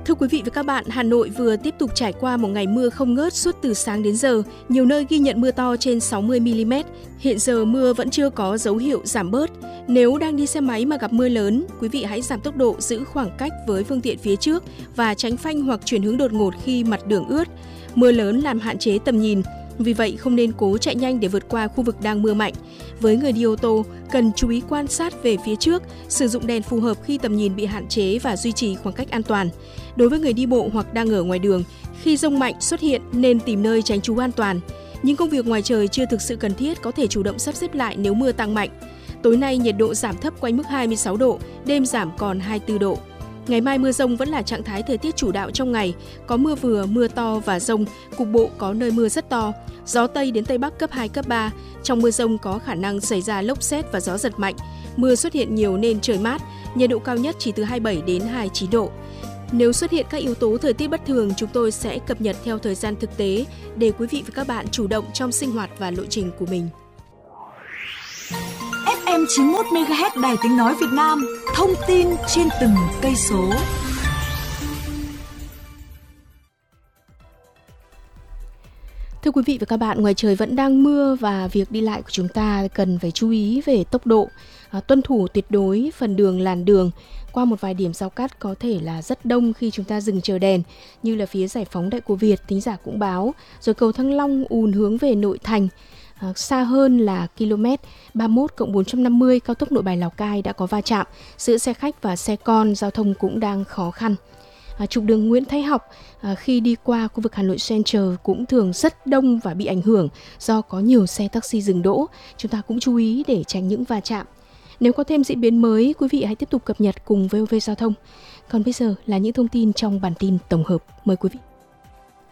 Thưa quý vị và các bạn, Hà Nội vừa tiếp tục trải qua một ngày mưa không ngớt suốt từ sáng đến giờ. Nhiều nơi ghi nhận mưa to trên 60 mm. Hiện giờ mưa vẫn chưa có dấu hiệu giảm bớt. Nếu đang đi xe máy mà gặp mưa lớn, quý vị hãy giảm tốc độ, giữ khoảng cách với phương tiện phía trước và tránh phanh hoặc chuyển hướng đột ngột khi mặt đường ướt. Mưa lớn làm hạn chế tầm nhìn. Vì vậy, không nên cố chạy nhanh để vượt qua khu vực đang mưa mạnh. Với người đi ô tô, cần chú ý quan sát về phía trước, sử dụng đèn phù hợp khi tầm nhìn bị hạn chế và duy trì khoảng cách an toàn. Đối với người đi bộ hoặc đang ở ngoài đường, khi dông mạnh xuất hiện nên tìm nơi tránh trú an toàn. Những công việc ngoài trời chưa thực sự cần thiết có thể chủ động sắp xếp lại nếu mưa tăng mạnh. Tối nay nhiệt độ giảm thấp quanh mức 26 độ, đêm giảm còn 24 độ. Ngày mai mưa dông vẫn là trạng thái thời tiết chủ đạo trong ngày, có mưa vừa, mưa to và dông, cục bộ có nơi mưa rất to, gió Tây đến Tây Bắc cấp 2, cấp 3. Trong mưa dông có khả năng xảy ra lốc sét và gió giật mạnh. Mưa xuất hiện nhiều nên trời mát, nhiệt độ cao nhất chỉ từ 27 đến 29 độ. Nếu xuất hiện các yếu tố thời tiết bất thường, chúng tôi sẽ cập nhật theo thời gian thực tế để quý vị và các bạn chủ động trong sinh hoạt và lộ trình của mình. FM 91 MHz Đài Tiếng nói Việt Nam, thông tin trên từng cây số. Thưa quý vị và các bạn, ngoài trời vẫn đang mưa và việc đi lại của chúng ta cần phải chú ý về tốc độ, tuân thủ tuyệt đối phần đường làn đường. Qua một vài điểm giao cắt có thể là rất đông khi chúng ta dừng chờ đèn, như là phía Giải phóng Đại Cổ Việt, thính giả cũng báo, rồi cầu Thăng Long ùn hướng về nội thành. Xa hơn là km 31+450 cao tốc Nội Bài Lào Cai đã có va chạm giữa xe khách và xe con, giao thông cũng đang khó khăn. Trục đường Nguyễn Thái Học khi đi qua khu vực Hà Nội Center cũng thường rất đông và bị ảnh hưởng do có nhiều xe taxi dừng đỗ. Chúng ta cũng chú ý để tránh những va chạm. Nếu có thêm diễn biến mới, quý vị hãy tiếp tục cập nhật cùng VOV Giao thông. Còn bây giờ là những thông tin trong bản tin tổng hợp. Mời quý vị.